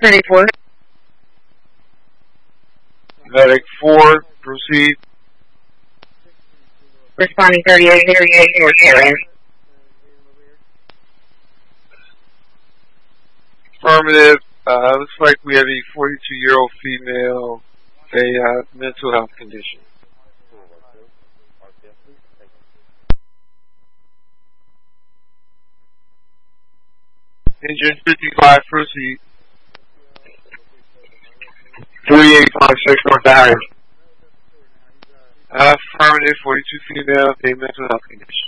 34. Medic 4, proceed. Responding 38, North area. Affirmative. Looks like we have a 42-year-old female, a mental health condition. Engine 55, proceed. 3856 North Area. Affirmative, 42 female, a mental health condition.